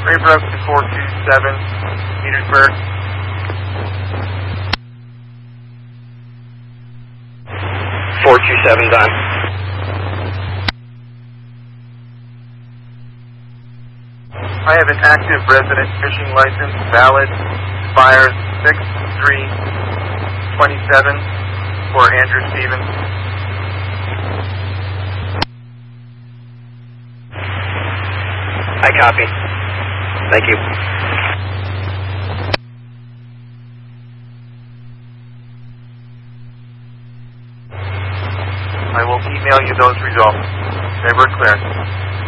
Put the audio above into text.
Raybrook to 427, Petersburg. 427's on. I have an active resident fishing license, valid, expires 6/3/27 for Andrew Stevens. I copy. Thank you. I will email you those results. They were clear.